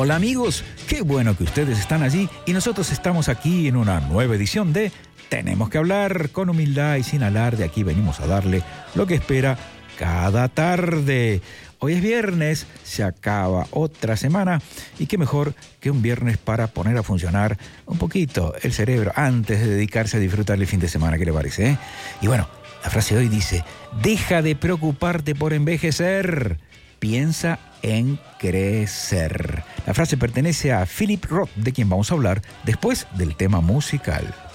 Hola amigos, qué bueno que ustedes están allí y nosotros estamos aquí en una nueva edición de Tenemos que hablar con humildad y sin alarde. Aquí venimos a darle lo que espera cada tarde. Hoy es viernes, se acaba otra semana y qué mejor que un viernes para poner a funcionar un poquito el cerebro antes de dedicarse a disfrutar el fin de semana. ¿Qué le parece? Y bueno, la frase de hoy dice: deja de preocuparte por envejecer, piensa en crecer. La frase pertenece a Philip Roth, de quien vamos a hablar después del tema musical.